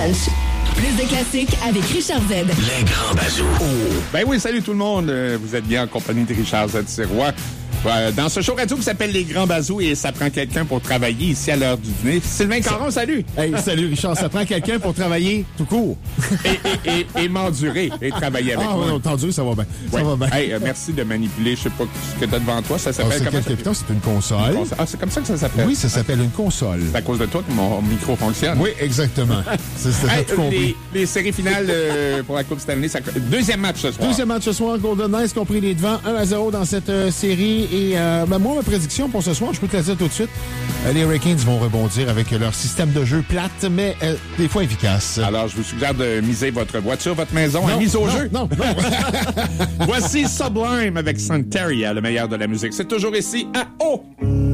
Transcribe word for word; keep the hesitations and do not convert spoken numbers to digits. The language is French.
Walsh. Plus de classiques avec Richard Z. Les grands bazous. Oh. Ben oui, salut tout le monde. Vous êtes bien en compagnie de Richard Z. Sirois. Dans ce show radio qui s'appelle Les Grands Bazous et ça prend quelqu'un pour travailler ici à l'heure du dîner. Sylvain Caron, salut! Hey, salut Richard, ça prend quelqu'un pour travailler tout court. Et, et, et, et m'endurer et travailler avec ah, moi. Ah, non, t'endurer, ça va bien. Ouais. Ça va bien. Hey, euh, merci de manipuler, je sais pas ce que t'as devant toi, ça s'appelle... Oh, c'est comment quel capitaine? C'est une console. Une console. Ah, c'est comme ça que ça s'appelle? Oui, ça s'appelle une console. C'est à cause de toi que mon micro fonctionne. Oui, exactement. C'est ça, hey, tout compris. Les, les séries finales euh, pour la Coupe Stanley, ça... deuxième match ce soir. Deuxième match ce soir, Golden Knights qui ont pris les devants un à zéro dans cette euh, série. Et euh, ben, moi, ma prédiction pour ce soir, je peux te la dire tout de suite, euh, les Hurricanes vont rebondir avec leur système de jeu plate, mais euh, des fois efficace. Alors, je vous suggère de miser votre voiture, votre maison non, à mise au non, jeu. Non, non. Voici Sublime avec Santeria, le meilleur de la musique. C'est toujours ici à O.